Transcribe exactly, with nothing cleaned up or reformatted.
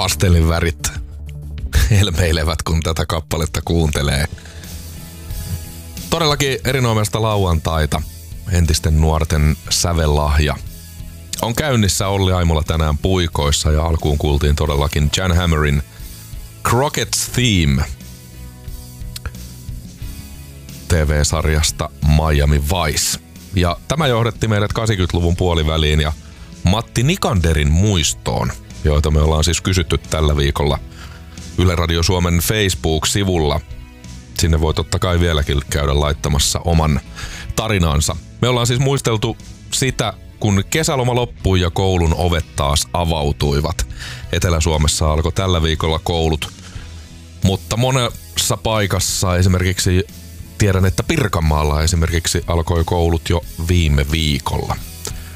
pastellinvärit helmeilevät, kun tätä kappaletta kuuntelee. Todellakin erinomaista lauantaita, entisten nuorten sävellahja. On käynnissä Olli Aimola tänään puikoissa ja alkuun kuultiin todellakin Jan Hammerin Crockett's Theme T V-sarjasta Miami Vice. Ja tämä johdetti meidät kahdeksankymmentäluvun puoliväliin ja Matti Nikanderin muistoon, joita me ollaan siis kysytty tällä viikolla Yle Radio Suomen Facebook-sivulla. Sinne voi totta kai vieläkin käydä laittamassa oman tarinansa. Me ollaan siis muisteltu sitä, kun kesäloma loppui ja koulun ovet taas avautuivat. Etelä-Suomessa alkoi tällä viikolla koulut, mutta monessa paikassa, esimerkiksi tiedän, että Pirkanmaalla esimerkiksi alkoi koulut jo viime viikolla.